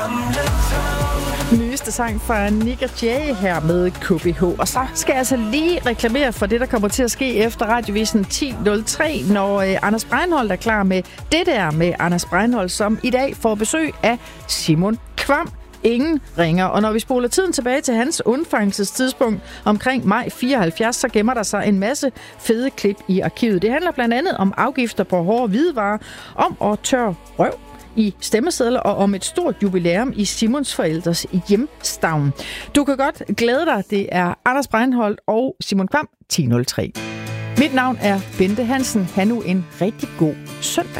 Nyeste sang fra Nick og Jay her med KBH. Og så skal jeg altså lige reklamere for det, der kommer til at ske efter Radiovisen 10.03, når Anders Breinholt er klar med det der med Anders Breinholt, som i dag får besøg af Simon Kvam. Ingen ringer. Og når vi spoler tiden tilbage til hans undfangelsestidspunkt omkring maj 74, så gemmer der sig en masse fede klip i arkivet. Det handler blandt andet om afgifter på hårde hvidevarer, om at tørre røv i stemmesedler og om et stort jubilæum i Simons forældres hjemstavn. Du kan godt glæde dig. Det er Anders Breinholt og Simon Kvam 10.03. Mit navn er Bente Hansen. Ha' nu en rigtig god søndag.